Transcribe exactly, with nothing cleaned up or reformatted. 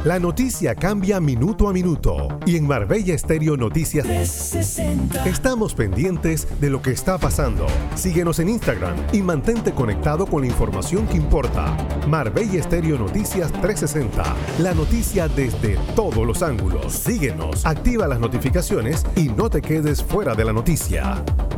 La noticia cambia minuto a minuto y en Marbella Estéreo Noticias trescientos sesenta estamos pendientes de lo que está pasando. Síguenos en Instagram y mantente conectado con la información que importa. Marbella Estéreo Noticias trescientos sesenta, la noticia desde todos los ángulos. Síguenos, activa las notificaciones y no te quedes fuera de la noticia.